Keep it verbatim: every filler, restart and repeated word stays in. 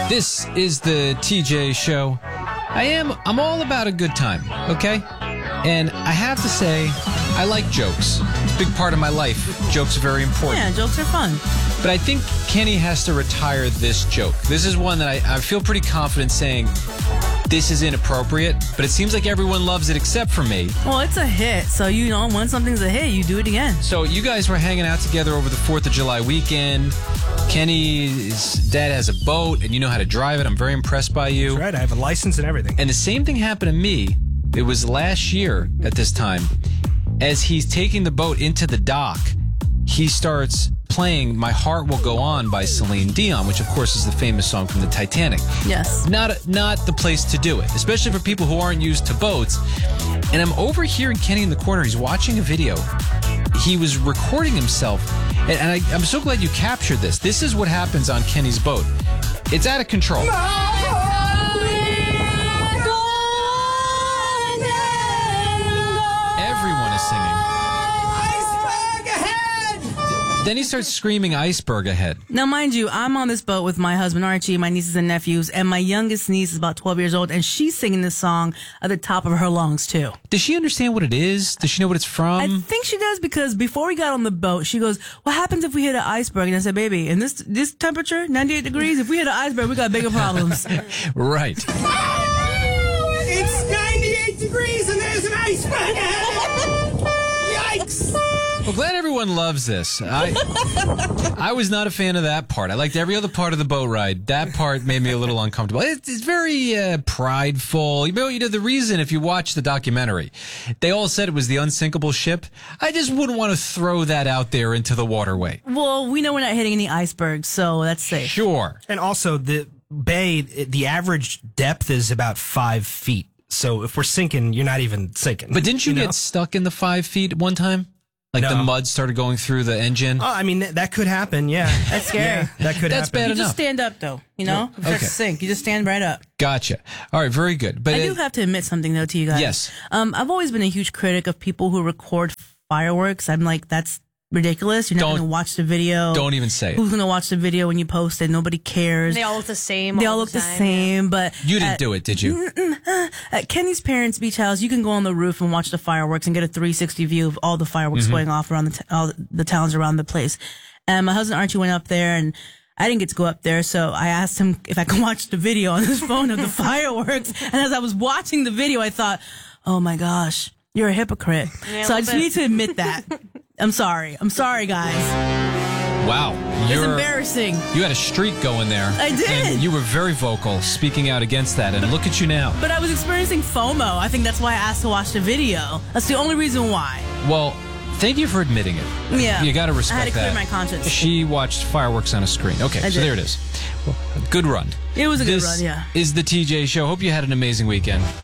This is the T J Show. I am, I'm all about a good time, okay? And I have to say, I like jokes. It's a big part of my life. Jokes are very important. Yeah, jokes are fun. But I think Kenny has to retire this joke. This is one that I, I feel pretty confident saying this is inappropriate, but it seems like everyone loves it except for me. Well, it's a hit, so you know, when something's a hit, you do it again. So you guys were hanging out together over the fourth of July weekend. Kenny's dad has a boat, and you know how to drive it. I'm very impressed by you. That's right, I have a license and everything. And the same thing happened to me. It was last year at this time. As he's taking the boat into the dock, he starts playing My Heart Will Go On by Celine Dion, which of course is the famous song from the Titanic. Yes. Not a, not the place to do it, especially for people who aren't used to boats. And I'm overhearing Kenny in the corner. He's watching a video. He was recording himself. And, and I, I'm so glad you captured this. This is what happens on Kenny's boat. It's out of control. Everyone is singing. Iceberg ahead! Then he starts screaming iceberg ahead. Now, mind you, I'm on this boat with my husband, Archie, my nieces and nephews, and my youngest niece is about twelve years old, and she's singing this song at the top of her lungs, too. Does she understand what it is? Does she know what it's from? I think she does, because before we got on the boat, she goes, what happens if we hit an iceberg? And I said, baby, in this this temperature, ninety-eight degrees, if we hit an iceberg, we got bigger problems. Right. It's ninety-eight degrees and there's an iceberg ahead! Yikes! Well, glad everyone loves this. I I was not a fan of that part. I liked every other part of the boat ride. That part made me a little uncomfortable. It's, it's very uh, prideful. You know, you know, the reason, if you watch the documentary, they all said it was the unsinkable ship. I just wouldn't want to throw that out there into the waterway. Well, we know we're not hitting any icebergs, so that's safe. Sure. And also, the bay, the average depth is about five feet. So if we're sinking, you're not even sinking. But didn't you, you know? get stuck in the five feet one time? Like No. the mud started going through the engine? Oh, I mean, that, that could happen, yeah. That's scary. Yeah, that could That's happen. bad You enough. just stand up, though, you know? If Okay. it's sink, you just stand right up. Gotcha. All right, very good. But I uh, do have to admit something, though, to you guys. Yes. Um, I've always been a huge critic of people who record fireworks. I'm like, that's ridiculous. You're not Don't- going to watch the video. don't even say it. Who's going to watch the video when you post it? Nobody cares. They all look the same. They all all look the time, same, but You didn't at, do it, did you? at Kenny's parents' beach house, you can go on the roof and watch the fireworks and get a three sixty view of all the fireworks Mm-hmm. going off around the t- all the towns around the place. And my husband Archie went up there, and I didn't get to go up there, so I asked him if I could watch the video on his phone of the fireworks. And as I was watching the video, I thought, "Oh my gosh, you're a hypocrite." Yeah, so a I little just bit. need to admit that. I'm sorry. I'm sorry, guys. Wow. It's You're, embarrassing. you had a streak going there. I did. And you were very vocal, speaking out against that. And look at you now. But I was experiencing FOMO. I think that's why I asked to watch the video. That's the only reason why. Well, thank you for admitting it. Yeah. You got to respect I had to clear that. my conscience. She watched fireworks on a screen. Okay, I so did. there it is. Well, good run. It was a good This run, yeah. is the T J Show. Hope you had an amazing weekend.